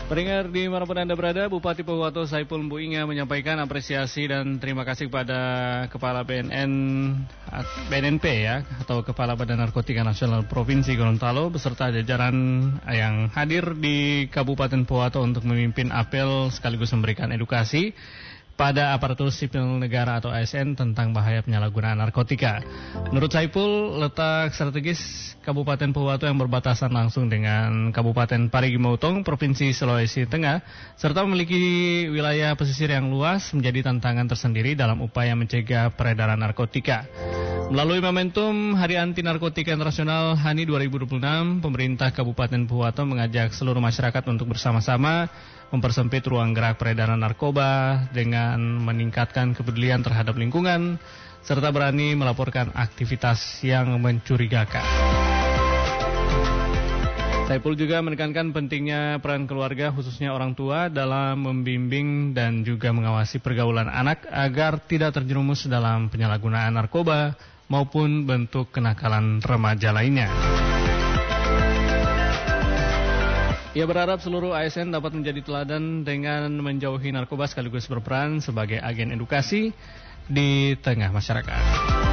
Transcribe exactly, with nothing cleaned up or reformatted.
Pendengar dimanapun Anda berada, Bupati Pohuwato Saipul Mbuinga menyampaikan apresiasi dan terima kasih kepada Kepala B N N B N N P ya, atau Kepala Badan Narkotika Nasional Provinsi Gorontalo beserta jajaran yang hadir di Kabupaten Pohuwato untuk memimpin apel sekaligus memberikan edukasi pada aparatur sipil negara atau A S N tentang bahaya penyalahgunaan narkotika. Menurut Saipul, letak strategis Kabupaten Pohuwato yang berbatasan langsung dengan Kabupaten Parigi Motong, Provinsi Sulawesi Tengah, serta memiliki wilayah pesisir yang luas menjadi tantangan tersendiri dalam upaya mencegah peredaran narkotika. Melalui momentum Hari Anti Narkotika Internasional H A N I dua ribu dua puluh enam, pemerintah Kabupaten Pohuwato mengajak seluruh masyarakat untuk bersama-sama mempersempit ruang gerak peredaran narkoba dengan meningkatkan kepedulian terhadap lingkungan, serta berani melaporkan aktivitas yang mencurigakan. Saipul juga menekankan pentingnya peran keluarga, khususnya orang tua, dalam membimbing dan juga mengawasi pergaulan anak agar tidak terjerumus dalam penyalahgunaan narkoba maupun bentuk kenakalan remaja lainnya. Ia berharap seluruh A S N dapat menjadi teladan dengan menjauhi narkoba sekaligus berperan sebagai agen edukasi di tengah masyarakat.